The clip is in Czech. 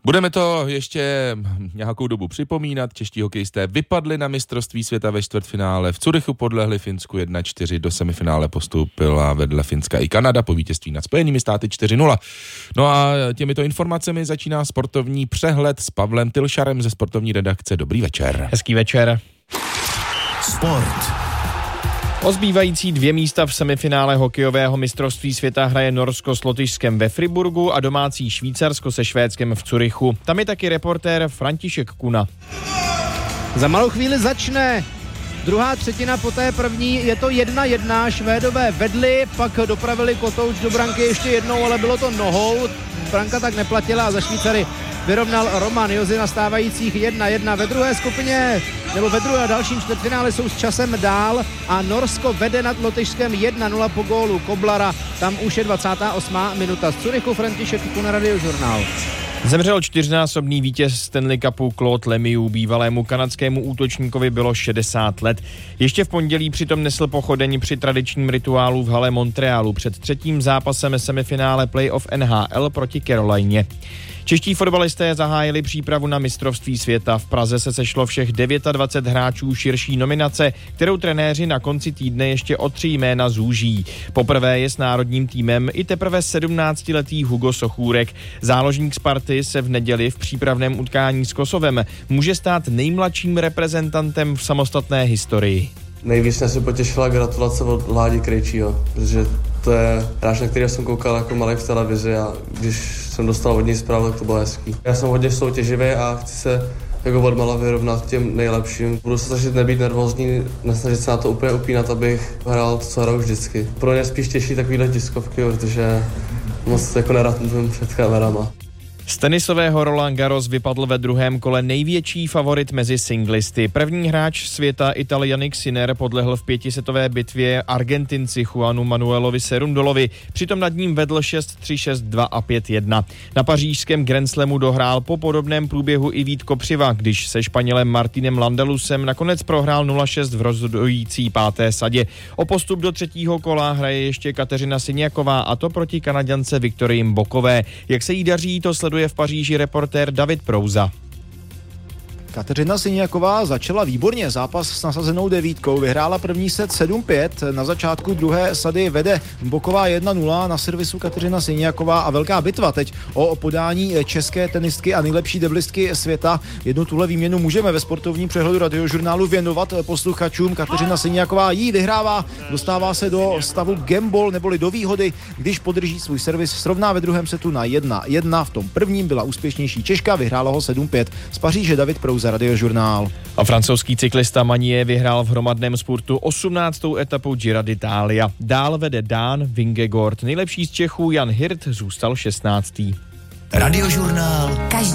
Budeme to ještě nějakou dobu připomínat. Čeští hokejisté vypadli na mistrovství světa ve čtvrtfinále. V Curychu podlehli Finsku 1-4, do semifinále postoupila vedle Finska i Kanada po vítězství nad Spojenými státy 4-0. No a těmito informacemi začíná sportovní přehled s Pavlem Tylšarem ze sportovní redakce. Dobrý večer. Hezký večer. Sport. O zbývající 2 místa v semifinále hokejového mistrovství světa hraje Norsko s Lotyšskem ve Friburgu a domácí Švýcarsko se Švédskem v Curychu. Tam je taky reportér František Kuna. Za malou chvíli začne druhá třetina, po té první je to 1-1, Švédové vedli, pak dopravili kotouč do branky ještě jednou, ale bylo to nohou, branka tak neplatila a za Švýcary vyrovnal Roman Jozy na stávajících 1-1. Ve druhé skupině, nebo ve druhé a dalším čtvrtfinále jsou s časem dál a Norsko vede nad Lotyšskem 1-0 po gólu Koblara. Tam už je 28. minuta. Z Curychu František Kuna, Radiožurnál. Zemřel 4násobný vítěz Stanley Cupu Claude Lemieux, bývalému kanadskému útočníkovi bylo 60 let. Ještě v pondělí přitom nesl pochodeň při tradičním rituálu v hale Montrealu před třetím zápasem semifinále playoff NHL proti Carolině. Čeští fotbalisté zahájili přípravu na mistrovství světa. V Praze se sešlo všech 29 hráčů širší nominace, kterou trenéři na konci týdne ještě o 3 jména zúží. Poprvé je s národním týmem i teprve 17letý Hugo Sochůrek. Záložník Sparty se v neděli v přípravném utkání s Kosovem může stát nejmladším reprezentantem v samostatné historii. Nejvíc mě se potěšila gratulace od Ládi Krejčího, protože to je hráč, na který jsem koukal jako malý v televizi a když jsem dostal od něj zprávu, tak to bylo hezký. Já jsem hodně soutěživý a chci se jako odmala vyrovnat těm nejlepším. Budu se snažit nebýt nervózní, nesnažit se na to úplně upínat, abych hrál to, co hraju vždycky. Pro mě spíš těší takovýhle tiskovky, protože moc jako nerad mluvím před kamerama. Z tenisového Roland Garros vypadl ve druhém kole největší favorit mezi singlisty. První hráč světa Ital Jannik Sinner podlehl v 5setové bitvě Argentinci Juanu Manuelovi Cerundolovi. Přitom nad ním vedl 6-3, 6-2 a 5-1. Na pařížském Grand Slamu dohrál po podobném průběhu i Vít Kopřiva, když se Španělem Martinem Landalusem nakonec prohrál 0-6 v rozhodující 5. sadě. O postup do třetího kola hraje ještě Kateřina Siniaková, a to proti Kanaďance Viktorii Mbokové. Jak se jí daří, to sleduje v Paříži reportér David Prouza. Kateřina Siniaková začala výborně zápas s nasazenou 9, vyhrála první set 7-5, na začátku druhé sady vede Boková 1-0, na servisu Kateřina Siniaková a velká bitva teď o podání české tenistky a nejlepší deblistky světa. Jednu tuhle výměnu můžeme ve sportovním přehledu Radiožurnálu věnovat posluchačům. Kateřina Siniaková jí vyhrává, dostává se do stavu gamble neboli do výhody, když podrží svůj servis, srovná ve druhém setu na 1-1, v tom prvním byla úspěšnější Češka, vyhrála ho 7-5. Z Paříže David Prouza, Radiožurnál. A francouzský cyklista Magnier vyhrál v hromadném spurtu 18. etapu Giro d'Italia. Dál vede Dán Vingegaard. Nejlepší z Čechů Jan Hirt zůstal 16. Radiožurnál.